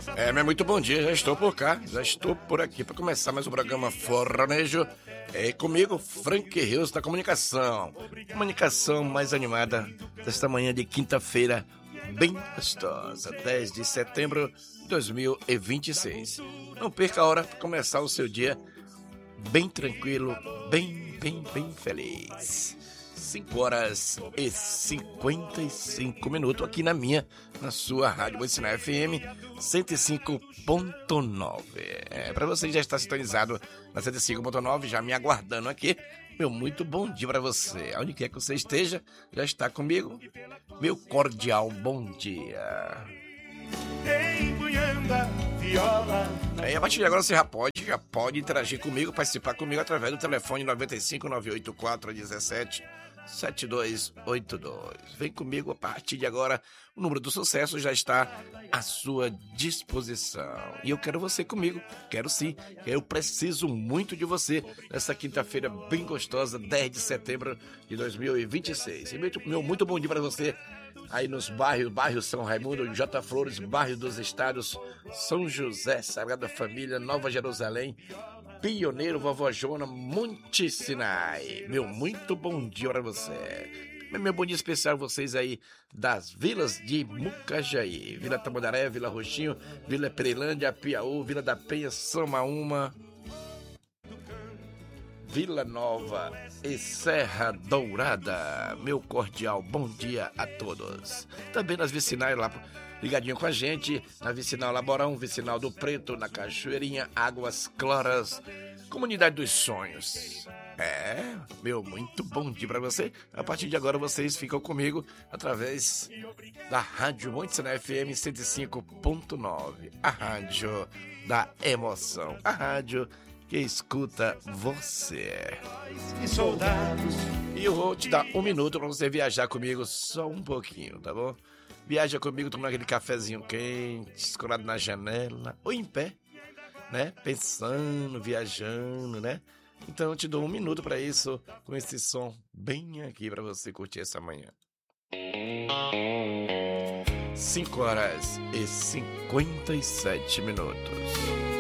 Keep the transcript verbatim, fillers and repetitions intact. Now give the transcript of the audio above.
É, mas muito bom dia, já estou por cá, já estou por aqui para começar mais um programa Forronejo. É comigo, Frank Rios da comunicação. Comunicação mais animada desta manhã de quinta-feira, bem gostosa, dez de setembro de dois mil e vinte e seis. Não perca a hora para começar o seu dia bem tranquilo, bem, bem, bem feliz. cinco horas e cinquenta e cinco minutos aqui na minha, na sua Rádio Boicina F M cento e cinco ponto nove. É, para você já está sintonizado na cento e cinco ponto nove, já me aguardando aqui. Meu muito bom dia para você. Onde quer que você esteja, já está comigo. Meu cordial bom dia. É, a partir de agora você já pode, já pode interagir comigo, participar comigo através do telefone nove cinco nove oito quatro um sete sete dois oito dois. Vem comigo a partir de agora. O número do sucesso já está à sua disposição. E eu quero você comigo. Quero sim. Eu preciso muito de você nessa quinta-feira bem gostosa, dez de setembro de dois mil e vinte e seis. E meu, meu muito bom dia para você aí nos bairros, bairro São Raimundo, J. Flores, bairro dos Estados, São José, Sagrada Família, Nova Jerusalém, Pioneiro, Vovó Joana, Monte Sinai. Meu muito bom dia para você. Meu bom dia especial a vocês aí das vilas de Mucajaí, Vila Tamandaré, Vila Roxinho, Vila Pereilândia, Piauí, Vila da Penha, São Maúma, Vila Nova e Serra Dourada. Meu cordial bom dia a todos. Também nas vicinais lá ligadinho com a gente, na Vicinal Laborão, Vicinal do Preto, na Cachoeirinha, Águas Claras, Comunidade dos Sonhos. É, meu muito bom dia para você. A partir de agora vocês ficam comigo através da Rádio Boicina F M cento e cinco ponto nove, a rádio da emoção, a rádio que escuta você. E eu vou te dar um minuto para você viajar comigo só um pouquinho, tá bom? Viaja comigo tomando aquele cafezinho quente, escorado na janela, ou em pé, né? Pensando, viajando, né? Então eu te dou um minuto para isso, com esse som bem aqui para você curtir essa manhã. cinco horas e cinquenta e sete minutos.